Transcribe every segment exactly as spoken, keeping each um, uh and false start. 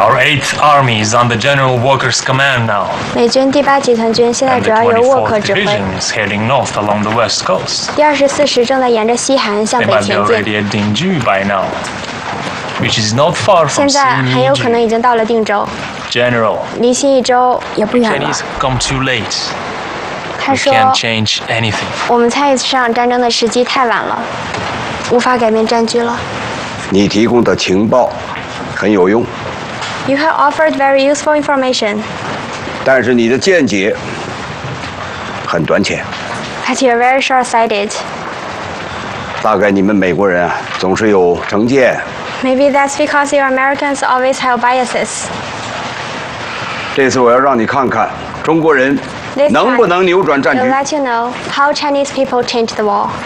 Our Eighth Army is under General Walker's command now. 美军第八集团军现在 And 主 the 要由沃克 twenty-fourth 指挥。 Division is heading north along the west coast. 第二十四师正在沿着西海岸向 They 北 might be 前进， already at Dingju by now, which is not far 现 from 在很有可能 Siniji. 已经到了定州， General, 离新一州也不远了 Chinese。come too late. 他 We 说 can't change anything. 我们参与这场战争的时机太晚了，无法改变战局了。 你提供的情报很有用， You have offered very useful information, 但是你的见解很短浅。 but you're very short-sighted. 大概你们美国人啊，总是有成见。 Maybe that's because you Americans always have biases. 这次我要让你看看中国人 This 能不能扭转 time, 战 we'll 局。 let you know how Chinese people changed the war.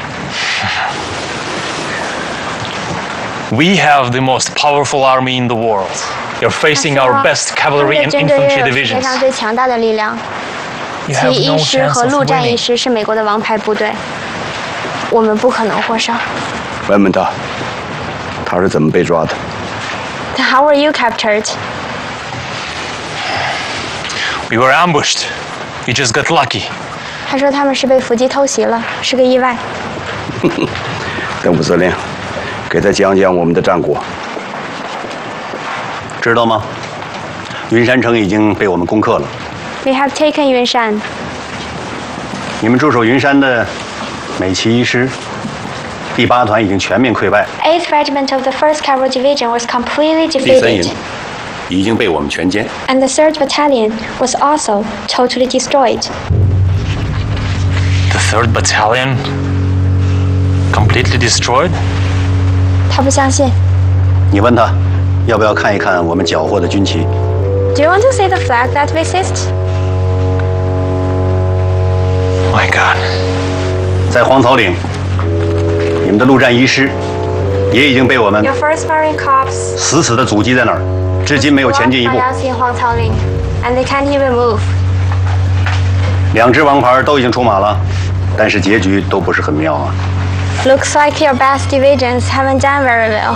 We have the most powerful army in the world. You're facing our best 他们 cavalry 的 and 军队 infantry 拥有世界 divisions. 上最强大的力量， You 其 have 一 no 师 chance 和 of 陆战一 winning. 师是美国的王牌部队，我们不可能获胜。 问问他，他是怎么被抓的？ Then how were you captured? We were ambushed. We just got lucky. 他说他们是被伏击偷袭了，是个意外。 邓副司令，给他讲讲我们的战果。 知道吗？云山城已经被我们攻克了。 We have taken Yunshan. 你们驻守云山的美骑一师第八团已经全面溃败， Eighth Regiment of the First Cavalry Division was completely 第三营 defeated, 已经被我们全歼。 and the Third Battalion was also totally destroyed. The third Battalion? Completely destroyed? 他不相信。 你问他，要不要看一看我们缴获的军旗？ Do you want to see the flag that we seized? My God. 在黄草岭，你们的陆战一师也已经被我们 Your First Marine Corps 死死地阻击在那儿，至今没有前进一步。 in 黄草岭 and they can't even move. 两支王牌都已经出马了，但是结局都不是很妙啊。 Looks like your best divisions haven't done very well.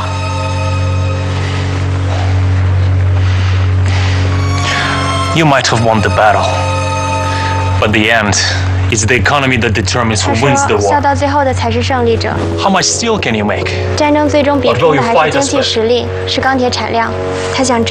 You might have won the battle, but the end is the economy that determines 他 who 说 wins the：“ 笑 war. 到最后的才是胜利者。 How much steel can you make? 战争最终比 What 拼 will 的 you 还是 fight 经 us 济 with? 实力，是钢铁产量。”他想知